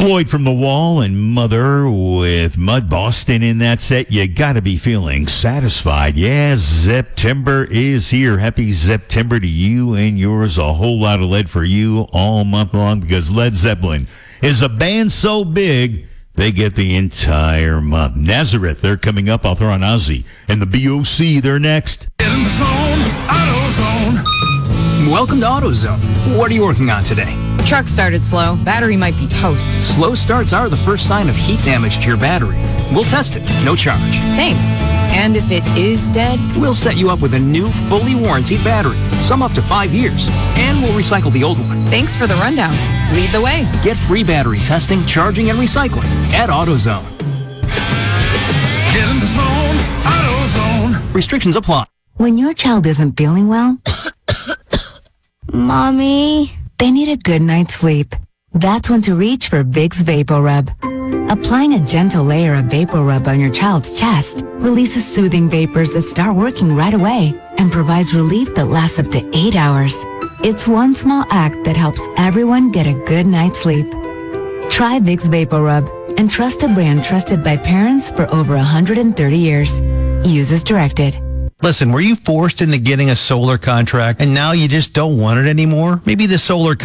Floyd from The Wall and Mother with Mud Boston in that set. You got to be feeling satisfied. Yeah, September is here. Happy September to you and yours. A whole lot of lead for you all month long because Led Zeppelin is a band so big they get the entire month. Nazareth, they're coming up. I'll throw on Ozzy. And the BOC, they're next. Get in the zone, AutoZone. Welcome to AutoZone. What are you working on today? Truck started slow. Battery might be toast. Slow starts are the first sign of heat damage to your battery. We'll test it, no charge. Thanks. And if it is dead? We'll set you up with a new, fully warranted battery, some up to 5 years, and we'll recycle the old one. Thanks for the rundown. Lead the way. Get free battery testing, charging, and recycling at AutoZone. Get in the zone, AutoZone. Restrictions apply. When your child isn't feeling well, Mommy, they need a good night's sleep. That's when to reach for Vicks VapoRub. Applying a gentle layer of VapoRub on your child's chest releases soothing vapors that start working right away and provides relief that lasts up to 8 hours. It's one small act that helps everyone get a good night's sleep. Try Vicks VapoRub and trust a brand trusted by parents for over 130 years. Use as directed. Listen, were you forced into getting a solar contract and now you just don't want it anymore? Maybe the solar